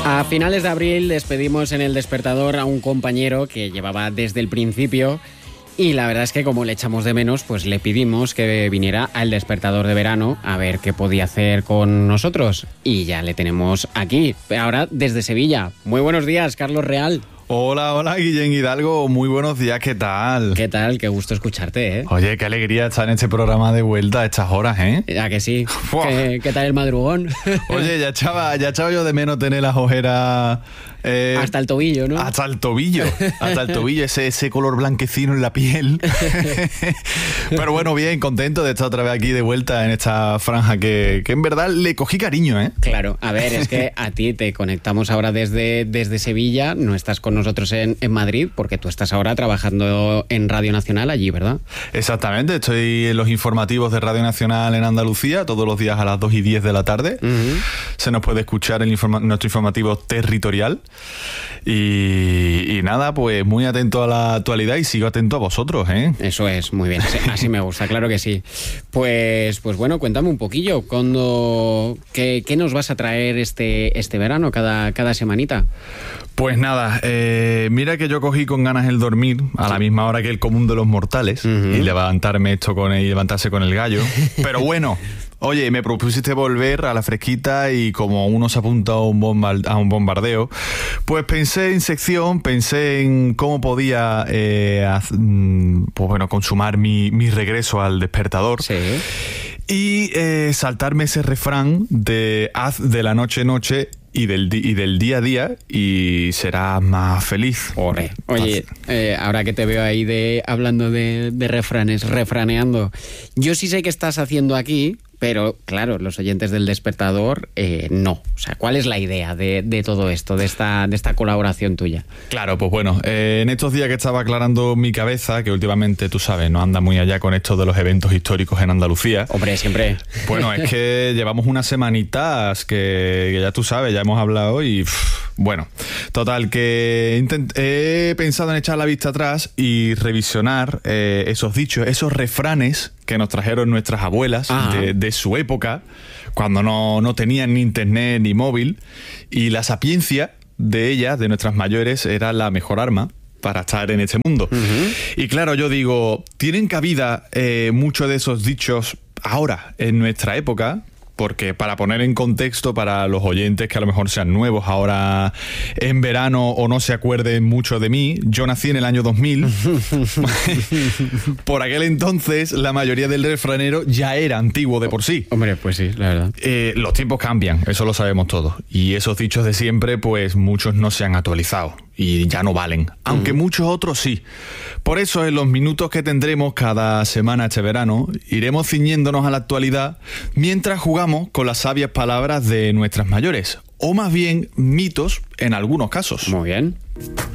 A finales de abril despedimos en El Despertador a un compañero que llevaba desde el principio y la verdad es que como le echamos de menos, pues le pedimos que viniera al Despertador de verano a ver qué podía hacer con nosotros y ya le tenemos aquí, ahora desde Sevilla. Muy buenos días, Carlos Real. Hola, Guillén Hidalgo, muy buenos días, ¿qué tal? ¿Qué tal? Qué gusto escucharte, ¿eh? Oye, qué alegría estar en este programa de vuelta a estas horas, ¿eh? ¿A que sí? ¿Qué tal el madrugón? Oye, ya echaba yo de menos tener las ojeras... hasta el tobillo, ¿no? Hasta el tobillo, ese color blanquecino en la piel. Pero bueno, bien, contento de estar otra vez aquí de vuelta en esta franja que en verdad le cogí cariño, ¿eh? Claro, a ver, es que a ti te conectamos ahora desde Sevilla, no estás con nosotros en Madrid, porque tú estás ahora trabajando en Radio Nacional allí, ¿verdad? Exactamente, estoy en los informativos de Radio Nacional en Andalucía, todos los días a las 2:10 de la tarde. Uh-huh. Se nos puede escuchar en nuestro informativo territorial. Y nada, pues muy atento a la actualidad y sigo atento a vosotros, ¿eh? Eso es, muy bien, así me gusta, claro que sí. Pues bueno, cuéntame un poquillo, ¿qué nos vas a traer este verano, cada semanita? Pues nada, mira que yo cogí con ganas el dormir a la misma hora que el común de los mortales, uh-huh, y levantarse con el gallo, pero bueno... Oye, me propusiste volver a la fresquita y como uno se apunta a un bombardeo, pues pensé en sección, pensé en cómo podía consumar mi regreso al despertador. Sí. Y saltarme ese refrán de haz de la noche y del día a día y serás más feliz. Oye, ahora que te veo ahí hablando de refranes, refraneando, yo sí sé qué estás haciendo aquí, pero claro, los oyentes del Despertador no. O sea, ¿cuál es la idea de todo esto, de esta colaboración tuya? Claro, pues bueno, en estos días que estaba aclarando mi cabeza, que últimamente, tú sabes, no anda muy allá con esto de los eventos históricos en Andalucía. Hombre, siempre. Bueno, es que llevamos unas semanitas que ya tú sabes, ya hemos hablado y... Bueno, total, que he pensado en echar la vista atrás y revisionar esos dichos, esos refranes que nos trajeron nuestras abuelas de su época, cuando no tenían ni internet ni móvil, y la sapiencia de ellas, de nuestras mayores, era la mejor arma para estar en este mundo. Uh-huh. Y claro, yo digo, ¿tienen cabida muchos de esos dichos ahora, en nuestra época? Porque para poner en contexto para los oyentes que a lo mejor sean nuevos ahora en verano o no se acuerden mucho de mí, yo nací en el año 2000. Por aquel entonces la mayoría del refranero ya era antiguo de por sí. Hombre, pues sí, la verdad. Los tiempos cambian, eso lo sabemos todos. Y esos dichos de siempre, pues muchos no se han actualizado y ya no valen, aunque muchos otros sí. Por eso en los minutos que tendremos cada semana este verano iremos ciñéndonos a la actualidad mientras jugamos con las sabias palabras de nuestras mayores, o más bien mitos en algunos casos. Muy bien.